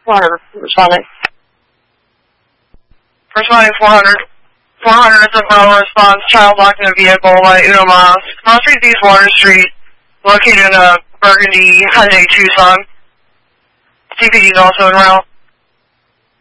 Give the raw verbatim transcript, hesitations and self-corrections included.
four hundred, responding. Responding four hundred. four hundred is a Bravo response, child locked in a vehicle by Uno Miles. Cross Street East Water Street, located in a Burgundy Hyundai Tucson. C P D is also en route.